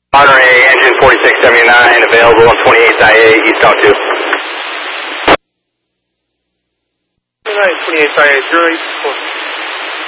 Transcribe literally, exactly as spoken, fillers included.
Monterey, engine forty-six seventy-nine, available on twenty-eighth I A, eastbound two. twenty-eighth I A, zero eight four.